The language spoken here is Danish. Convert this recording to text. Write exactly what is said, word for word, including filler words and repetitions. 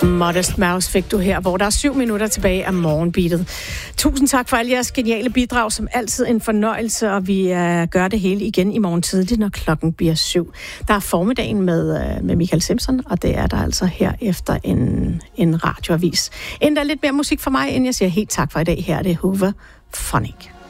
Modest Mouse fik du her, hvor der er syv minutter tilbage af morgenbeatet. Tusind tak for alle jeres geniale bidrag, som altid en fornøjelse, og vi uh, gør det hele igen i morgen tidligt, når klokken bliver syv. Der er formiddagen med, uh, med Michael Simpson, og det er der altså her efter en, en radioavis. Endda lidt mere musik for mig, inden jeg siger helt tak for i dag. Her er det Hoover Phonic.